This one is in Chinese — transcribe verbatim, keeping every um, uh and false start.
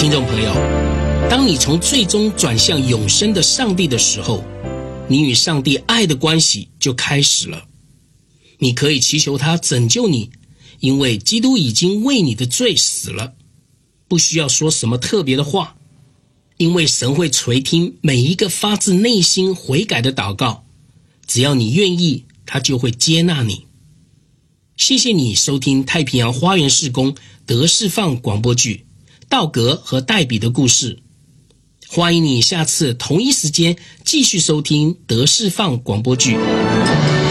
听众朋友，当你从最终转向永生的上帝的时候，你与上帝爱的关系就开始了。你可以祈求他拯救你，因为基督已经为你的罪死了，不需要说什么特别的话，因为神会垂听每一个发自内心悔改的祷告，只要你愿意，他就会接纳你。谢谢你收听太平洋花园事工得释放广播剧道格和黛比的故事。欢迎你下次同一时间继续收听得释放广播剧。